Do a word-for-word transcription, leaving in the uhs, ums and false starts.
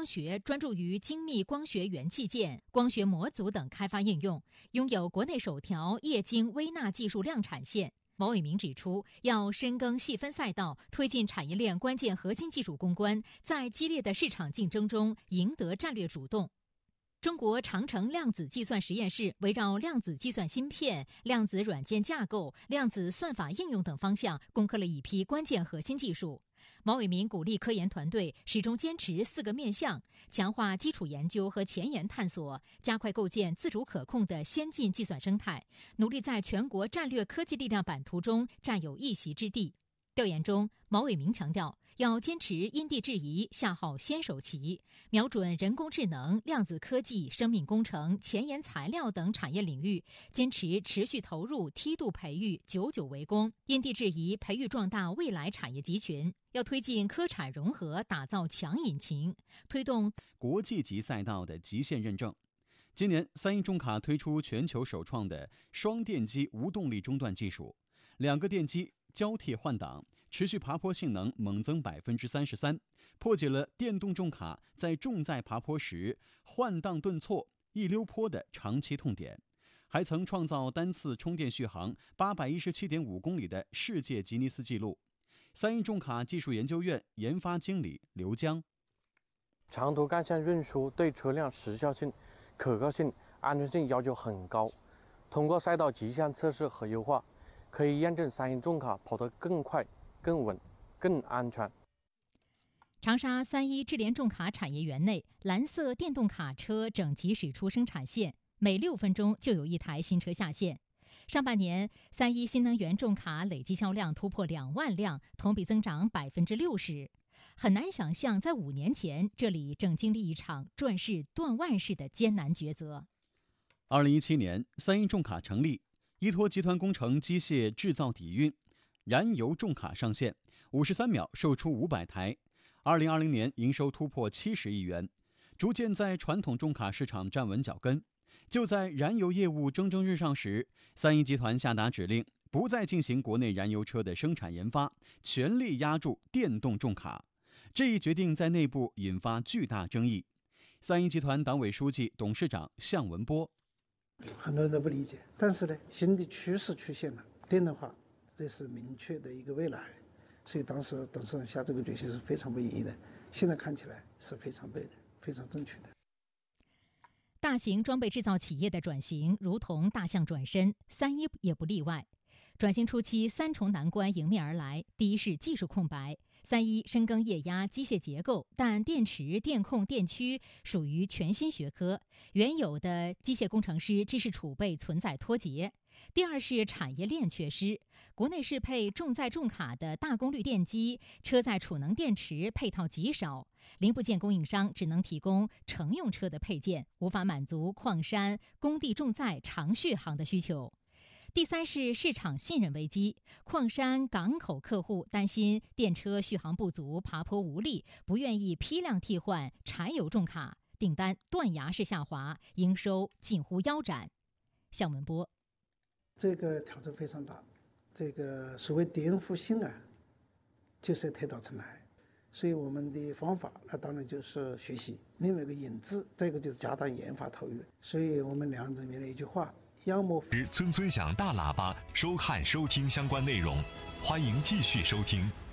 光学专注于精密光学元器件、光学模组等开发应用，拥有国内首条液晶微纳技术量产线。毛伟明指出，要深耕细分赛道，推进产业链关键核心技术攻关，在激烈的市场竞争中赢得战略主动。中国长城量子计算实验室围绕量子计算芯片、量子软件架构、量子算法应用等方向攻克了一批关键核心技术。毛伟明鼓励科研团队始终坚持四个面向，强化基础研究和前沿探索，加快构建自主可控的先进计算生态，努力在全国战略科技力量版图中占有一席之地。调研中，毛伟明强调，要坚持因地制宜，下好先手棋，瞄准人工智能、量子科技、生命工程、前沿材料等产业领域，坚持持续投入、梯度培育、久久为功，因地制宜培育壮大未来产业集群。要推进科产融合，打造强引擎，推动国际级赛道的极限认证。今年，三一重卡推出全球首创的双电机无动力中断技术，两个电机交替换挡，持续爬坡性能猛增百分之三十三，破解了电动重卡在重载爬坡时换挡顿挫、一溜坡的长期痛点，还曾创造单次充电续航八百一十七点五公里的世界吉尼斯纪录。三一重卡技术研究院研发经理刘江： 长途干线运输对车辆时效性、可靠性、安全性要求很高，通过赛道极限测试和优化，可以验证三一重卡跑得更快、更稳、更安全。 长沙三一智联重卡产业园内，蓝色电动卡车整齐驶出生产线，每六分钟就有一台新车下线。上半年，三一新能源重卡累计销量突破两万辆，同比增长百分之六十。很难想象，在五年前，这里正经历一场转世断腕式的艰难抉择。 二零一七年，三一重卡成立，依托集团工程机械制造底蕴，燃油重卡上线，五十三秒售出五百台。二零二零年营收突破七十亿元，逐渐在传统重卡市场站稳脚跟。就在燃油业务蒸蒸日上时，三一集团下达指令，不再进行国内燃油车的生产研发，全力压住电动重卡。这一决定在内部引发巨大争议。三一集团党委书记、董事长向文波： 很多人都不理解，但是呢，新的趋势出现了，电动化这是明确的一个未来，所以当时董事长下这个决心是非常不容易的。现在看起来是非常对的，非常正确的。 大型装备制造企业的转型如同大象转身，三一也不例外。转型初期，三重难关迎面而来。第一是技术空白，三一深耕液压、机械结构，但电池、电控、电驱属于全新学科，原有的机械工程师知识储备存在脱节。第二是产业链缺失，国内适配重载重卡的大功率电机、车载储能电池配套极少，零部件供应商只能提供乘用车的配件，无法满足矿山、工地重载长续航的需求。第三是市场信任危机，矿山、港口客户担心电车续航不足、爬坡无力，不愿意批量替换柴油重卡，订单断崖式下滑，营收近乎腰斩。向文波： 这个挑战非常大，这个所谓颠覆性啊，就是推倒重来。所以我们的方法，那当然就是学习，另外一个引资，再一个就是加大研发投入。所以我们两者面的一句话。要么村村响大喇叭，收看收听相关内容，欢迎继续收听